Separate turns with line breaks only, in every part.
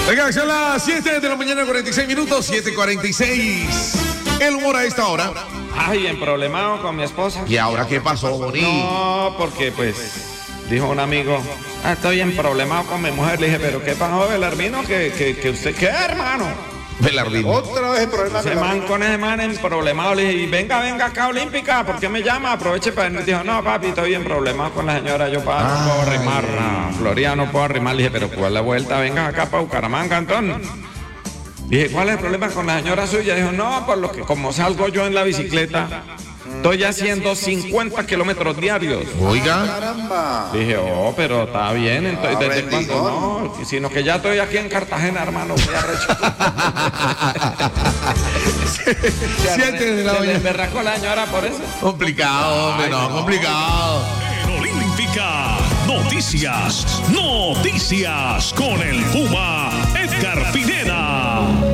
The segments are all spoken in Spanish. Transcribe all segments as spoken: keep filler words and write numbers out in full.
Venga, son las siete de la mañana, cuarenta y seis minutos, siete cuarenta y seis. El humor a esta hora.
Ay, emproblemado con mi esposa.
¿Y ahora qué pasó, Boni?
No, porque pues, dijo un amigo, ah, estoy emproblemado con mi mujer. Le dije, pero ¿qué pasó, Belarmino? ¿Que, que, que usted qué, hermano?
Belardino.
Otra vez el problema.
Ese man con ese man emproblemado. Le dije, venga, venga acá, Olímpica, ¿por qué me llama? Aproveche para venir. Dijo, no, papi, estoy bien problemado con la señora. Yo, pa, no puedo arrimar. No, Florida, no puedo arrimar. Le dije, pero ¿cuál es la vuelta? Venga acá para Bucaramanga, Antón. Dije, ¿cuál es el problema con la señora suya? Dijo, no, por lo que como salgo yo en la bicicleta, estoy haciendo cincuenta kilómetros diarios.
Oiga.
Caramba.
Dije, oh, pero está bien, entonces,
Ah,
¿desde cuándo? No, sino que ya estoy aquí en Cartagena, hermano. Muy arrecho.
Siete de la
Se
mañana.
desberracó la señora por eso.
Complicado, hombre, no, complicado.
En Olímpica, noticias, noticias con el Puma Edgar Pineda.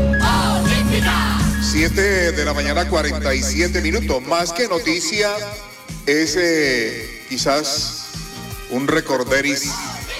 siete de la mañana, cuarenta y siete minutos. Más que noticia, es eh, quizás un recorderis.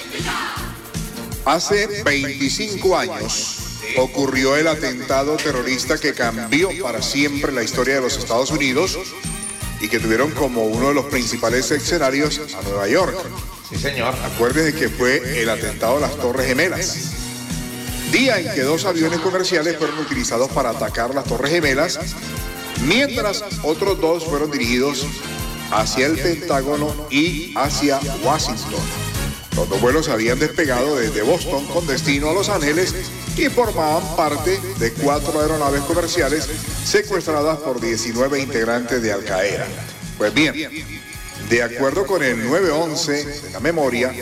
Hace veinticinco años ocurrió el atentado terrorista que cambió para siempre la historia de los Estados Unidos y que tuvieron como uno de los principales escenarios a Nueva York.
Sí, señor.
Acuérdense que fue el atentado de las Torres Gemelas. Día en que dos aviones comerciales fueron utilizados para atacar las Torres Gemelas, mientras otros dos fueron dirigidos hacia el Pentágono y hacia Washington. Los dos vuelos habían despegado desde Boston con destino a Los Ángeles y formaban parte de cuatro aeronaves comerciales secuestradas por diecinueve integrantes de Al Qaeda. Pues bien, de acuerdo con el nueve once de la memoria,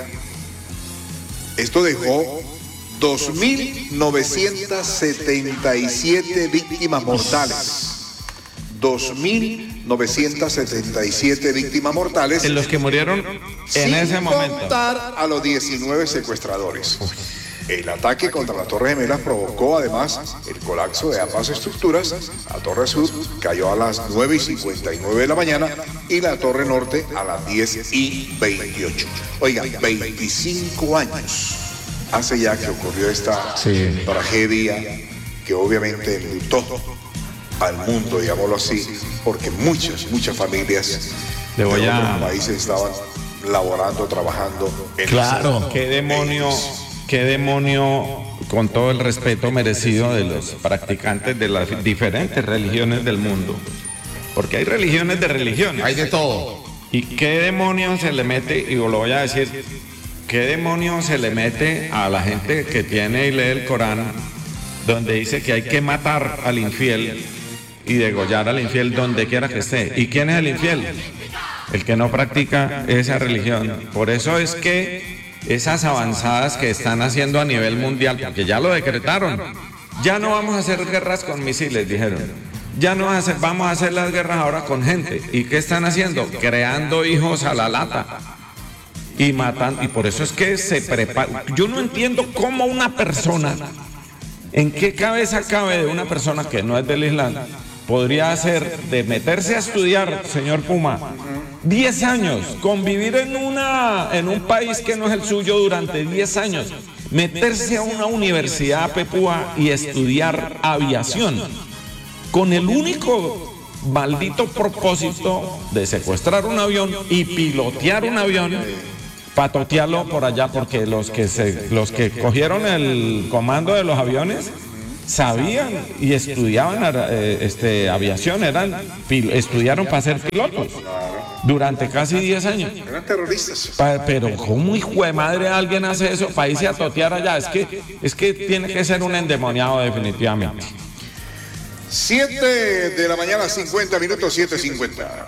esto dejó dos mil novecientas setenta y siete víctimas mortales. dos mil novecientas setenta y siete víctimas mortales.
En los que murieron en ese momento.
Sin contar a los diecinueve secuestradores. El ataque contra la Torre Gemelas provocó además el colapso de ambas estructuras. La Torre Sur cayó a las nueve y cincuenta y nueve de la mañana y la Torre Norte a las diez y veintiocho. Oigan, veinticinco años hace ya que ocurrió esta
Sí.
tragedia que obviamente enlutó al mundo, digámoslo así, porque muchas, muchas familias
Le voy
de
a-
otros países estaban laborando, trabajando en
Claro.
¿Qué demonio, qué demonio, con todo el respeto merecido de los practicantes de las diferentes religiones del mundo? Porque hay religiones de religiones.
Hay de todo.
¿Y qué demonio se le mete, y lo voy a decir, qué demonio se le mete a la gente que tiene y lee el Corán, donde dice que hay que matar al infiel y degollar al infiel donde quiera que esté? ¿Y quién es el infiel? El que no practica esa religión. Por eso es que esas avanzadas que están haciendo a nivel mundial, porque ya lo decretaron, ya no vamos a hacer guerras con misiles, dijeron. Ya no vamos a hacer, vamos a hacer las guerras ahora con gente. ¿Y qué están haciendo? Creando hijos a la lata y matando. Y por eso es que se prepara. Yo no entiendo cómo una persona, en qué cabeza cabe de una persona que no es del Islam, podría hacer de meterse a estudiar, señor Puma, diez años, convivir en, una, en un país que no es el suyo durante diez años, meterse a una universidad Pepúa y estudiar aviación, con el único maldito propósito de secuestrar un avión y pilotear un avión, patotearlo por allá, porque los que, se, los que cogieron el comando de los aviones sabían y estudiaban eh, este, aviación, eran, pil- estudiaron para ser pilotos durante casi diez años.
Eran terroristas.
Pa- Pero ¿cómo hijo de madre alguien hace eso para irse a totear allá? Es que, es que tiene que ser un endemoniado definitivamente.
siete de la mañana, cincuenta minutos, siete cincuenta.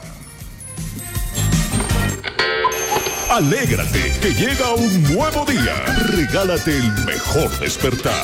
Alégrate que llega un nuevo día. Regálate el mejor despertar.